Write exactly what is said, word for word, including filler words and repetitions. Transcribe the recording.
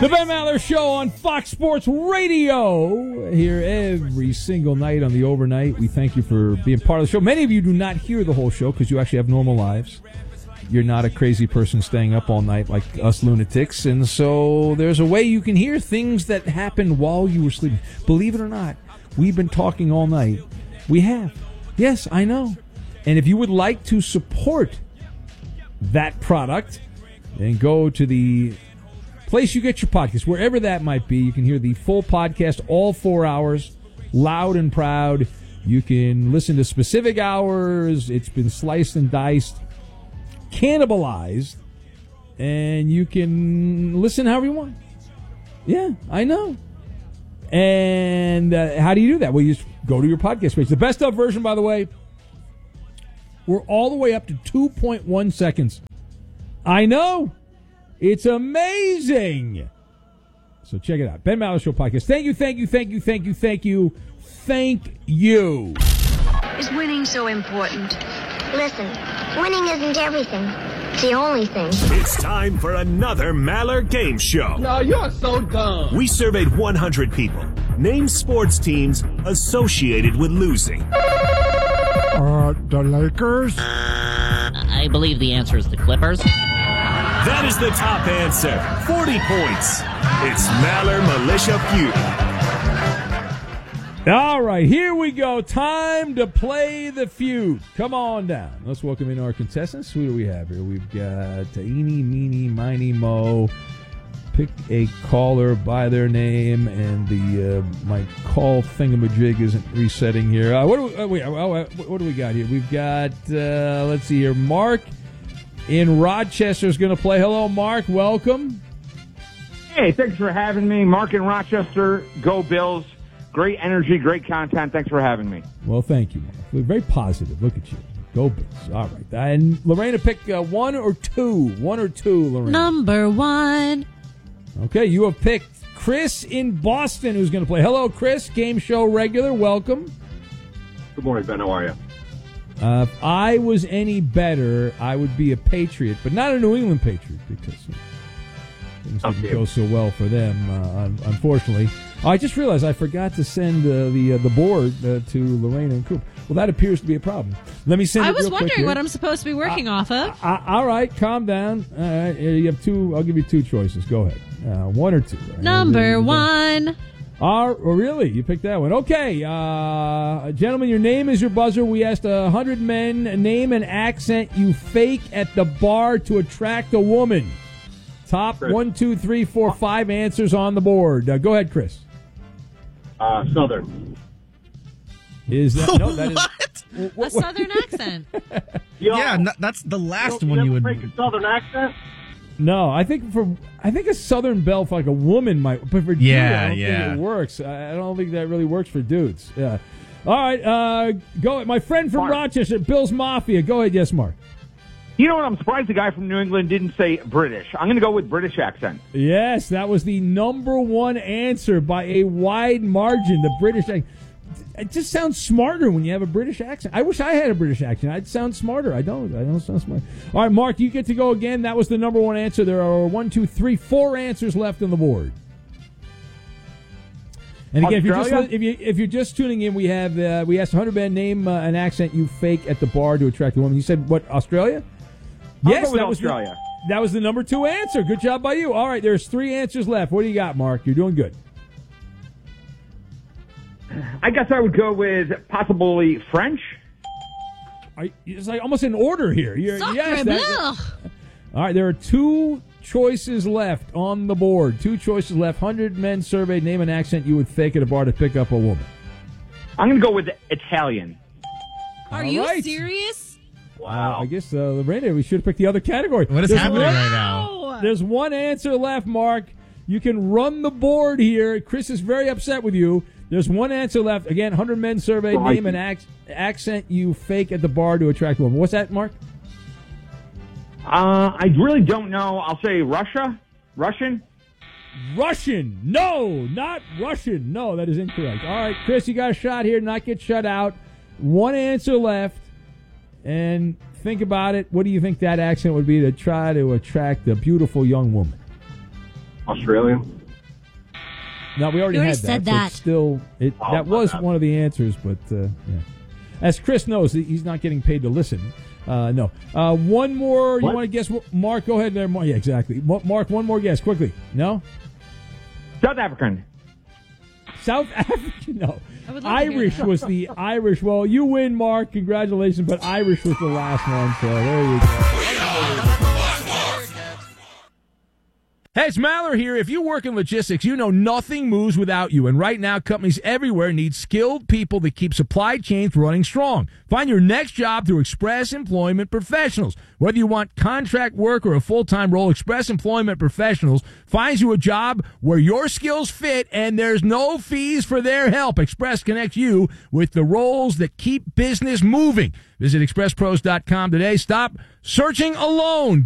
The Ben Maller Show on Fox Sports Radio. Here every single night on the overnight. We thank you for being part of the show. Many of you do not hear the whole show because you actually have normal lives. You're not a crazy person staying up all night like us lunatics. And so there's a way you can hear things that happened while you were sleeping. Believe it or not, we've been talking all night. We have. Yes, I know. And if you would like to support that product, then go to the place you get your podcast, wherever that might be. You can hear the full podcast, all four hours, loud and proud. You can listen to specific hours. It's been sliced and diced, cannibalized, and you can listen however you want. Yeah, I know. And uh, how do you do that? Well, you just go to your podcast page. The best of version, by the way, we're all the way up to two point one seconds. I know. It's amazing. So check it out. Ben Maller Show podcast. Thank you, thank you, thank you, thank you, thank you, thank you. Is winning so important? Listen, winning isn't everything. It's the only thing. It's time for another Maller Game Show. No, you're so dumb. We surveyed one hundred people. Name sports teams associated with losing. Uh, the Lakers? I believe the answer is the Clippers. That is the top answer. forty points. It's Maller Militia Feud. All right, here we go. Time to play the feud. Come on down. Let's welcome in our contestants. Who do we have here? We've got Eeny, Meeny, Miny, Mo. Pick a caller by their name, and the uh, my call thingamajig isn't resetting here. Uh, what do we, uh, wait, oh, uh, what do we got here? We've got, uh, let's see here, Mark in Rochester is going to play. Hello, Mark. Welcome. Hey, thanks for having me. Mark in Rochester. Go Bills. Great energy, great content. Thanks for having me. Well, thank you, Mark. We're very positive. Look at you. Go Bills. All right. And Lorena, pick uh, one or two. One or two, Lorena. Number one. Okay, you have picked Chris in Boston, who's going to play. Hello, Chris, game show regular. Welcome. Good morning, Ben. How are you? Uh, if I was any better, I would be a Patriot, but not a New England Patriot because you know, things didn't okay. go so well for them, uh, unfortunately. Oh, I just realized I forgot to send uh, the uh, the board uh, to Lorena and Coop. Well, that appears to be a problem. Let me send I it was real quick wondering here. what I'm supposed to be working uh, off of. Uh, all right, calm down. All right, you have two. I'll give you two choices. Go ahead. Uh, one or two. Number uh, one. Oh, really? You picked that one. Okay. Uh, gentlemen, your name is your buzzer. We asked one hundred men, name an accent you fake at the bar to attract a woman. Top Chris. one, two, three, four, five answers on the board. Uh, go ahead, Chris. Uh, Southern. Is that no? That what? is what, A southern accent. Yo, Yeah, no, that's the last you one you ever would. fake a Southern accent? No, I think for I think a Southern belle for like a woman might, but for dudes, Yeah, I don't yeah. think it works. I I don't think that really works for dudes. Yeah. All right, uh, go. My friend from Mark. Rochester, Bill's Mafia. Go ahead, yes, Mark. You know what? I'm surprised the guy from New England didn't say British. I'm going to go with British accent. Yes, that was the number one answer by a wide margin. The British accent. It just sounds smarter when you have a British accent. I wish I had a British accent. I'd sound smarter. I don't. I don't sound smart. All right, Mark, you get to go again. That was the number one answer. There are one, two, three, four answers left on the board. And again, if you're, just, if, you, if you're just tuning in, we have uh, we asked one hundred men name uh, an accent you fake at the bar to attract a woman. You said what? Australia? I'll Yes, go with that was Australia. the, that was the number two answer. Good job by you. All right, there's three answers left. What do you got, Mark? You're doing good. I guess I would go with possibly French. Are you- It's like almost in order here. You're, Sacre yes, bleu. that- all right, there are two choices left on the board. Two choices left. one hundred men surveyed. Name an accent you would fake at a bar to pick up a woman. I'm going to go with Italian. Are All you right. serious? Wow. I guess, uh, Lorena, we should have picked the other category. What is There's happening one- right now? There's one answer left, Mark. You can run the board here. Chris is very upset with you. There's one answer left. Again, one hundred men surveyed. Oh, I Name an ac- accent you fake at the bar to attract a woman. What's that, Mark? Uh, I really don't know. I'll say Russia. Russian. Russian. No, not Russian. No, that is incorrect. All right, Chris, you got a shot here. Not get shut out. One answer left. And think about it. What do you think that accent would be to try to attract a beautiful young woman? Australian. No, we already You already had said that. that. So it's still, it, Oh, that my was bad. one of the answers, but uh, yeah. As Chris knows, he's not getting paid to listen. Uh, no. Uh, one more. You What? want to guess? What, Mark, go ahead there. Mark. Yeah, exactly. Ma- Mark, one more guess quickly. No? South African. South African? No. I would love to hear Irish that. was the Irish. Well, you win, Mark. Congratulations. But Irish was the last one, so there you go. Hey, it's Maller here. If you work in logistics, you know nothing moves without you. And right now, companies everywhere need skilled people that keep supply chains running strong. Find your next job through Express Employment Professionals. Whether you want contract work or a full-time role, Express Employment Professionals finds you a job where your skills fit and there's no fees for their help. Express connects you with the roles that keep business moving. Visit express pros dot com today. Stop searching alone.